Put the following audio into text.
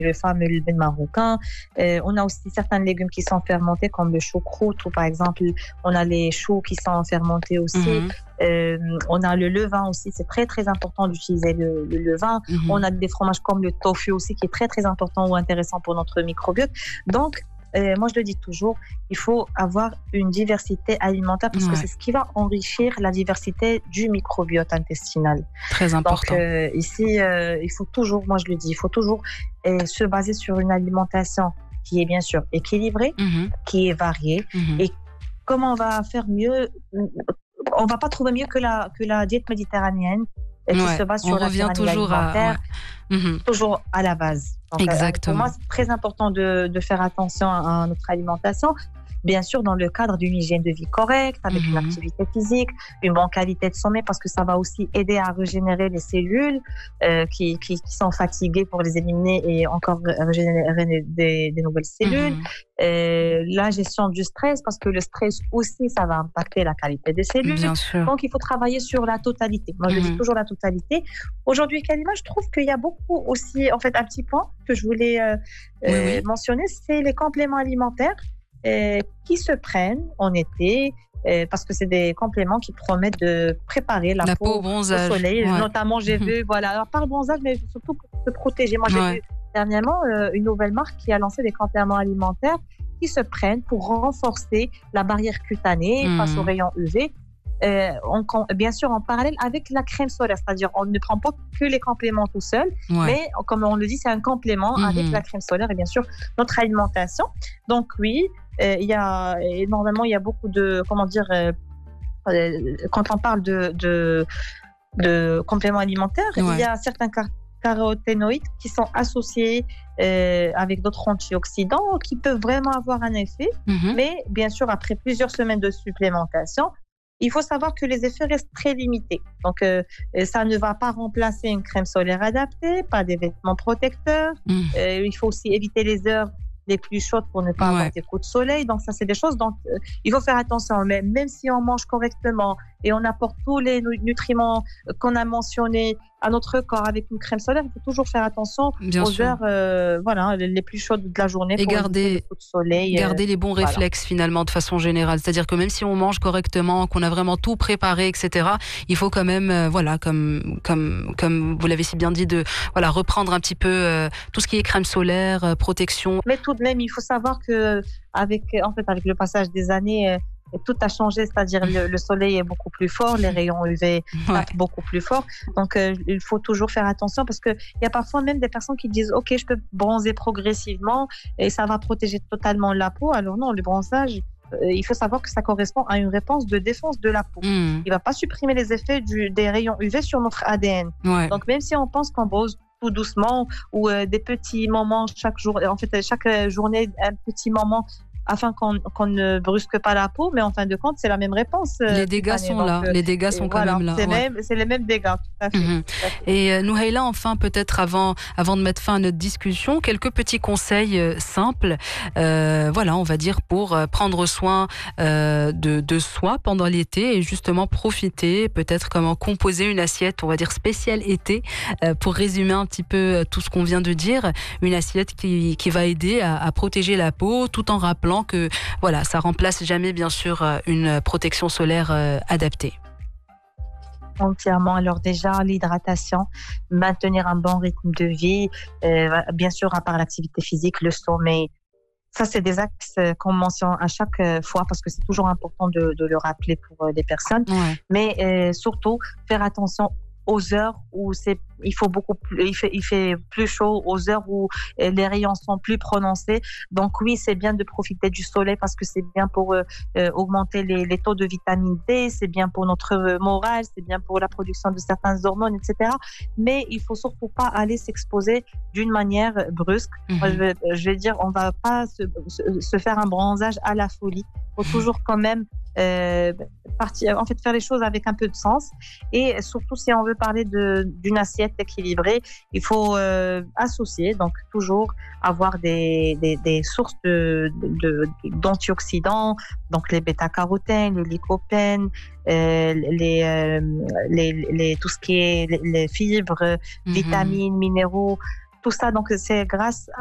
le fameux lben marocain. On a aussi certains légumes qui sont fermentés, comme le choucroute, ou par exemple, on a les choux qui sont fermentés aussi. On a le levain aussi, c'est très très important d'utiliser le levain. On a des fromages comme le tofu aussi, qui est très très important ou intéressant pour notre microbiote. Donc, moi je le dis toujours, il faut avoir une diversité alimentaire parce que c'est ce qui va enrichir la diversité du microbiote intestinal. Très important. Donc ici, il faut toujours, moi je le dis, il faut toujours se baser sur une alimentation qui est bien sûr équilibrée, qui est variée. Et comment on va faire mieux? On va pas trouver mieux que la diète méditerranéenne qui se base sur la pyramide alimentaire, toujours à la base. Donc, exactement. Pour moi, c'est très important de faire attention à notre alimentation. Bien sûr, dans le cadre d'une hygiène de vie correcte, avec une activité physique, une bonne qualité de sommeil, parce que ça va aussi aider à régénérer les cellules qui sont fatiguées pour les éliminer et encore régénérer des nouvelles cellules. La gestion du stress, parce que le stress aussi, ça va impacter la qualité des cellules. Bien sûr. Donc, il faut travailler sur la totalité. Moi, je dis toujours la totalité. Aujourd'hui, Kalima, je trouve qu'il y a beaucoup aussi, en fait, un petit point que je voulais mentionner, c'est les compléments alimentaires qui se prennent en été parce que c'est des compléments qui promettent de préparer la peau au bronzage. Au soleil. Notamment, j'ai vu, alors pas le bronzage, mais surtout pour se protéger. Moi, j'ai vu dernièrement une nouvelle marque qui a lancé des compléments alimentaires qui se prennent pour renforcer la barrière cutanée face aux rayons UV. Bien sûr en parallèle avec la crème solaire, c'est-à-dire on ne prend pas que les compléments tout seul, mais comme on le dit, c'est un complément avec la crème solaire et bien sûr notre alimentation. Donc oui, il y a énormément, il y a beaucoup de, comment dire, quand on parle de compléments alimentaires, il y a certains caroténoïdes qui sont associés avec d'autres antioxydants qui peuvent vraiment avoir un effet, mais bien sûr après plusieurs semaines de supplémentation, il faut savoir que les effets restent très limités. Donc, ça ne va pas remplacer une crème solaire adaptée, pas des vêtements protecteurs. Il faut aussi éviter les heures les plus chaudes pour ne pas avoir des coups de soleil. Donc, ça, c'est des choses dont il faut faire attention. Mais même si on mange correctement et on apporte tous les nutriments qu'on a mentionnés à notre corps avec une crème solaire, il faut toujours faire attention aux heures les plus chaudes de la journée et pour éviter les coups de soleil. Garder les bons réflexes finalement de façon générale. C'est-à-dire que même si on mange correctement, qu'on a vraiment tout préparé, etc., il faut quand même, comme vous l'avez si bien dit, reprendre un petit peu tout ce qui est crème solaire, protection. Mais tout de même, il faut savoir que avec le passage des années, tout a changé, c'est-à-dire le soleil est beaucoup plus fort, les rayons UV tapent beaucoup plus fort. Donc, il faut toujours faire attention parce qu'il y a parfois même des personnes qui disent « Ok, je peux bronzer progressivement et ça va protéger totalement la peau ». Alors non, le bronzage, il faut savoir que ça correspond à une réponse de défense de la peau. Il ne va pas supprimer les effets des rayons UV sur notre ADN. Donc, même si on pense qu'on bronze tout doucement ou des petits moments chaque jour, en fait, chaque journée, un petit moment afin qu'on ne brusque pas la peau, mais en fin de compte, c'est la même réponse. Les dégâts sont là, les dégâts sont quand même là. C'est les mêmes dégâts, tout à fait. Et Nouhaila, enfin, peut-être avant de mettre fin à notre discussion, quelques petits conseils simples, on va dire, pour prendre soin de soi pendant l'été et justement profiter, peut-être comment composer une assiette, on va dire, spéciale été, pour résumer un petit peu tout ce qu'on vient de dire, une assiette qui va aider à protéger la peau tout en rappelant que ça remplace jamais bien sûr une protection solaire adaptée. Entièrement. Alors déjà, l'hydratation, maintenir un bon rythme de vie, bien sûr, à part l'activité physique, le sommeil. Ça, c'est des axes qu'on mentionne à chaque fois parce que c'est toujours important de le rappeler pour les personnes. Mais surtout, faire attention aux heures où il fait plus chaud, aux heures où les rayons sont plus prononcés. Donc oui, c'est bien de profiter du soleil parce que c'est bien pour augmenter les taux de vitamine D, c'est bien pour notre morale, c'est bien pour la production de certaines hormones, etc. Mais il faut surtout pas aller s'exposer d'une manière brusque. Moi, je vais dire, on va pas se faire un bronzage à la folie. Il faut toujours quand même faire les choses avec un peu de sens. Et surtout, si on veut parler d'une assiette équilibrée, il faut associer, donc toujours avoir des sources d'antioxydants, donc les bêta-carotènes, les lycopènes, tout ce qui est les fibres, vitamines, minéraux. Tout ça, donc, c'est grâce